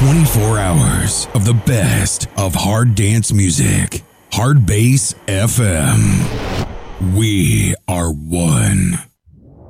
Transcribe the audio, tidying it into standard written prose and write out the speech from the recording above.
24 hours of the best of hard dance music. Hard Bass FM. We are one.